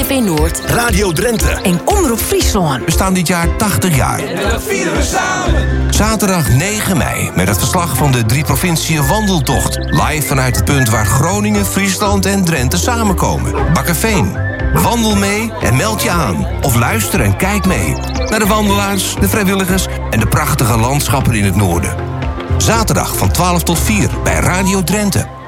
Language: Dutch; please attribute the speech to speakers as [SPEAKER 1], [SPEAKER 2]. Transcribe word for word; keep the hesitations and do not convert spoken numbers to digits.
[SPEAKER 1] V Noord,
[SPEAKER 2] Radio Drenthe
[SPEAKER 1] en Omroep Friesland.
[SPEAKER 3] We staan dit jaar tachtig jaar.
[SPEAKER 2] En dat vieren we samen.
[SPEAKER 3] Zaterdag negen mei met het verslag van de drie provinciën wandeltocht. Live vanuit het punt waar Groningen, Friesland en Drenthe samenkomen. Bakkerveen. Wandel mee en meld je aan. Of luister en kijk mee. Naar de wandelaars, de vrijwilligers en de prachtige landschappen in het noorden. Zaterdag van twaalf tot vier bij Radio Drenthe.